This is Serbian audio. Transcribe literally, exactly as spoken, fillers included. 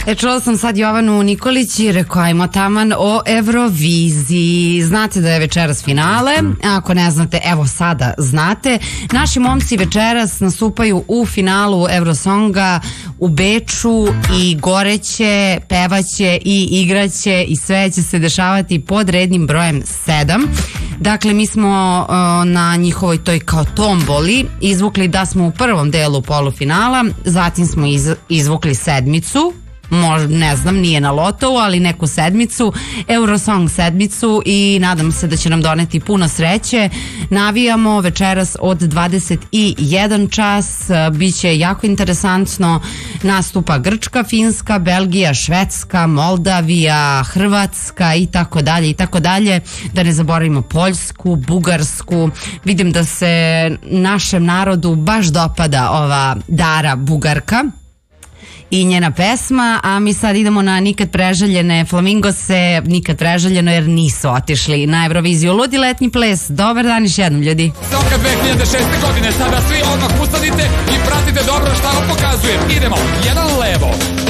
E, čula sam sad Jovanu Nikolić i rekao ajmo taman o Euroviziji. Znate da je večeras finale, ako ne znate, evo sada znate. Naši momci večeras nastupaju u finalu Eurosonga u Beču i goreće, pevaće i igraće i sve će se dešavati pod rednim brojem sedam. Dakle, mi smo uh, na njihovoj toj kao tomboli izvukli da smo u prvom delu polufinala, zatim smo iz, izvukli sedmicu, možda, ne znam, nije na lotovu, ali neku sedmicu, Eurosong sedmicu i nadam se da će nam doneti puno sreće. Navijamo večeras od dvadeset jedan čas, biće jako interesantno, nastupa Grčka, Finska, Belgija, Švedska, Moldavija, Hrvatska i tako dalje i tako dalje, da ne zaboravimo Poljsku, Bugarsku. Vidim da se našem narodu baš dopada ova Dara Bugarka i njena pesma, a mi sad idemo na nikad preželjene Flamingose, nikad preželjeno jer nisu otišli na Euroviziju. Ludi letnji ples, dobar dan još jednom ljudi. Songa dve hiljade šeste godine, sada svi odmah usadite i pratite dobro šta vam pokazujem. Idemo, jedan levo.